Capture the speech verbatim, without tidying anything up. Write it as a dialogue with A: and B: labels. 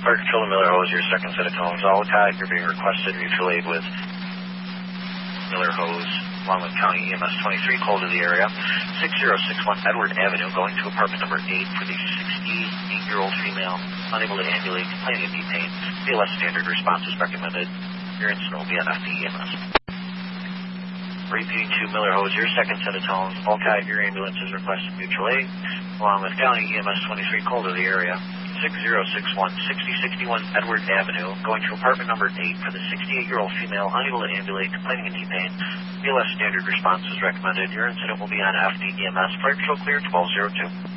A: Fire Control to Miller Hose, your second set of tones. All Tide, you're being requested mutual aid with Miller Hose, along with County E M S twenty-three, call to the area. six zero six one Edward Avenue, going to apartment number eight for the sixty-eight-year-old female, unable to ambulate, complaining of knee pain. B L S standard response is recommended. Your incident will be on F D E M S. Repeating to Miller Hose, your second set of tones. All Tide, your ambulance is requested mutual aid, along with County E M S twenty-three, call to the area. six zero six one sixty sixty-one Edward Avenue, going to apartment number eight for the sixty-eight-year-old female, unable to ambulate, complaining of knee pain. B L S standard response is recommended. Your incident will be on F D E M S. Fire Control clear, twelve oh two.